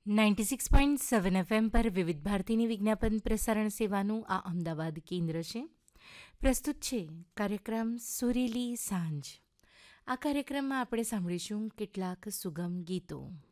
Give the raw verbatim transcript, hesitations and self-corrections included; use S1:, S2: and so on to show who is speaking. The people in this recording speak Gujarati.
S1: Ninety six point seven FM પર વિવિધ ભારતીની વિજ્ઞાપન પ્રસારણ સેવાનું આ અમદાવાદ કેન્દ્ર છે. પ્રસ્તુત છે કાર્યક્રમ સુરીલી સાંજ. આ કાર્યક્રમમાં આપણે સાંભળીશું કેટલાક સુગમ ગીતો.